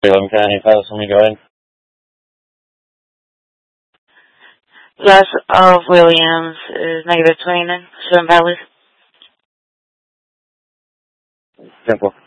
Logan County, Files, let me go ahead. Loss of Williams is -29, 7 values. Simple.